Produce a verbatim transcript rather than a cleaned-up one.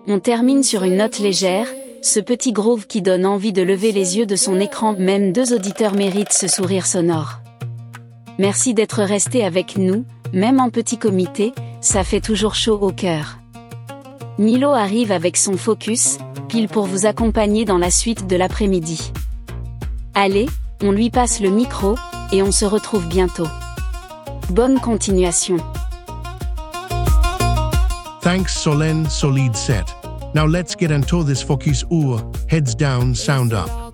On termine sur une note légère, ce petit groove qui donne envie de lever les yeux de son écran. Même deux auditeurs méritent ce sourire sonore. Merci d'être resté avec nous, même en petit comité, ça fait toujours chaud au cœur. Milo arrive avec son focus, pile pour vous accompagner dans la suite de l'après-midi. Allez, on lui passe le micro, et on se retrouve bientôt. Bonne continuation. Thanks Solène, solide set. Now let's get into this focus or heads down, sound up.